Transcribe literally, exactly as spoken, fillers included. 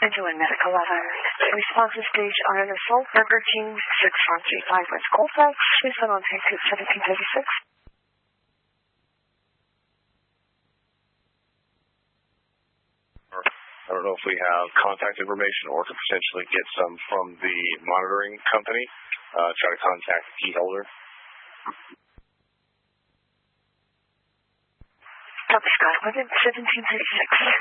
Midland Medical Laboratories. Responsive stage on an assault number team six one three five West Colfax. Please send on tank code seventeen thirty-six. I don't know if we have contact information or could potentially get some from the monitoring company. Uh, try to contact the key holder. Copy, Scott. Within seventeen thirty-six.